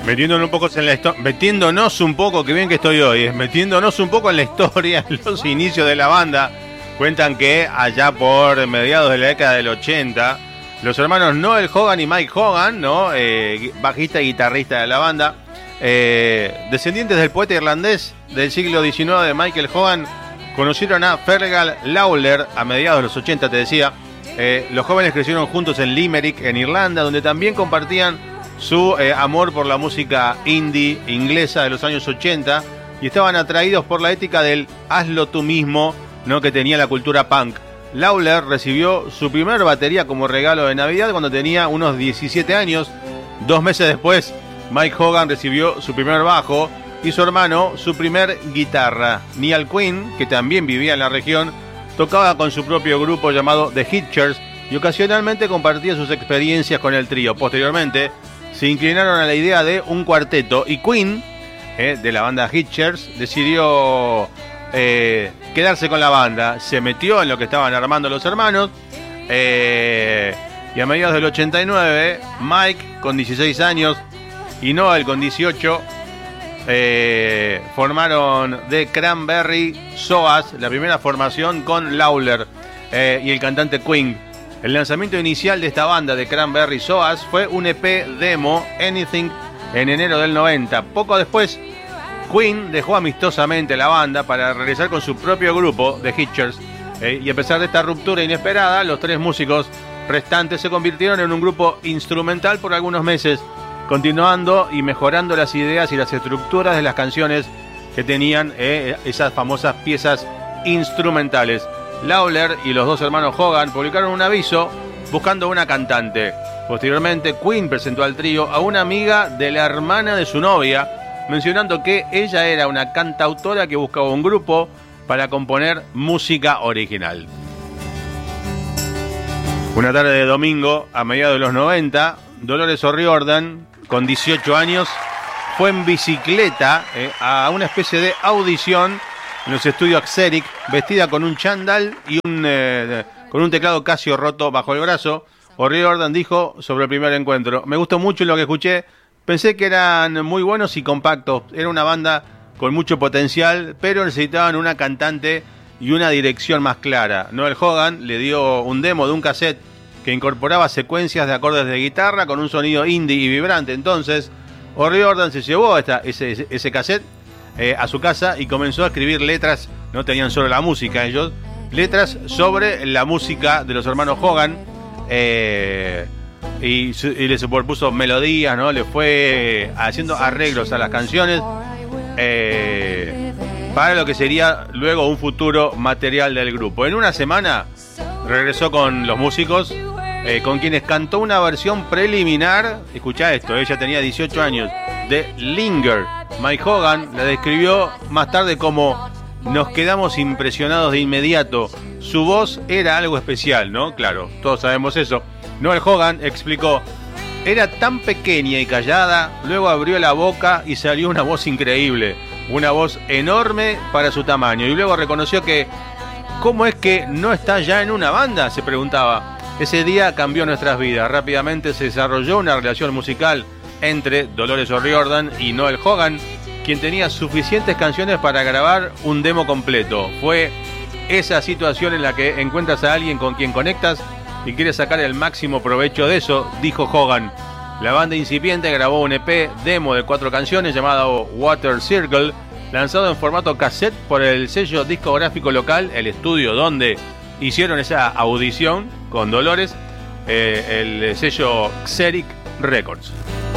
Metiéndonos un poco, qué bien que estoy hoy, metiéndonos un poco en la historia, en los inicios de la banda. Cuentan que allá por mediados de la década del 80, los hermanos Noel Hogan y Mike Hogan, ¿no? Bajista y guitarrista de la banda, descendientes del poeta irlandés del siglo XIX de Michael Hogan, conocieron a Fergal Lawler a mediados de los 80, te decía. Los jóvenes crecieron juntos en Limerick, en Irlanda, donde también compartían su amor por la música indie inglesa de los años 80 y estaban atraídos por la ética del hazlo tú mismo, ¿no?, que tenía la cultura punk. Lawler recibió su primer batería como regalo de Navidad cuando tenía unos 17 años. 2 meses después, Mike Hogan recibió su primer bajo y su hermano su primer guitarra. Niall Quinn, que también vivía en la región, tocaba con su propio grupo llamado The Hitchers y ocasionalmente compartía sus experiencias con el trío. Posteriormente, se inclinaron a la idea de un cuarteto y Quinn, de la banda Hitchers, decidió quedarse con la banda. Se metió en lo que estaban armando los hermanos y a mediados del 89, Mike, con 16 años, y Noel, con 18, formaron The Cranberry Soas, la primera formación con Lawler y el cantante Quinn. El lanzamiento inicial de esta banda de Cranberry Soas fue un EP demo, Anything, en enero del 90. Poco después, Quinn dejó amistosamente la banda para regresar con su propio grupo, The Hitchers, y a pesar de esta ruptura inesperada, los 3 músicos restantes se convirtieron en un grupo instrumental por algunos meses, continuando y mejorando las ideas y las estructuras de las canciones que tenían esas famosas piezas instrumentales. Lawler y los 2 hermanos Hogan publicaron un aviso buscando una cantante. Posteriormente, Quinn presentó al trío a una amiga de la hermana de su novia, mencionando que ella era una cantautora que buscaba un grupo para componer música original. Una tarde de domingo, a mediados de los 90, Dolores O'Riordan, con 18 años, fue en bicicleta a una especie de audición en los estudios Xeric, vestida con un chándal y con un teclado Casio roto bajo el brazo. O'Riordan dijo sobre el primer encuentro: me gustó mucho lo que escuché, pensé que eran muy buenos y compactos, era una banda con mucho potencial, pero necesitaban una cantante y una dirección más clara. Noel Hogan le dio un demo de un cassette que incorporaba secuencias de acordes de guitarra con un sonido indie y vibrante. Entonces, O'Riordan se llevó ese cassette a su casa y comenzó a escribir letras. No tenían solo la música ellos, letras sobre la música de los hermanos Hogan, y le superpuso melodías, ¿no? Le fue haciendo arreglos a las canciones para lo que sería luego un futuro material del grupo. En una semana regresó con los músicos, con quienes cantó una versión preliminar. Escuchá esto, ella tenía 18 años, de Linger. Mike Hogan la describió más tarde como: nos quedamos impresionados de inmediato, su voz era algo especial, ¿no? Claro, todos sabemos eso. Noel Hogan explicó: era tan pequeña y callada, luego abrió la boca y salió una voz increíble, una voz enorme para su tamaño, y luego reconoció que ¿cómo es que no está ya en una banda?, se preguntaba. Ese día cambió nuestras vidas. Rápidamente se desarrolló una relación musical entre Dolores O'Riordan y Noel Hogan, quien tenía suficientes canciones para grabar un demo completo. Fue esa situación en la que encuentras a alguien con quien conectas y quieres sacar el máximo provecho de eso, dijo Hogan. La banda incipiente grabó un EP demo de 4 canciones llamado Water Circle, lanzado en formato cassette por el sello discográfico local, el estudio donde hicieron esa audición con Dolores, el sello Xeric Records.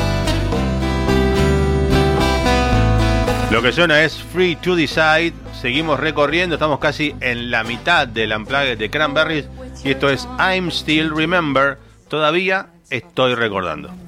Lo que suena es Free to Decide. Seguimos recorriendo, estamos casi en la mitad del Unplugged de Cranberries y esto es I'm Still Remember, todavía estoy recordando.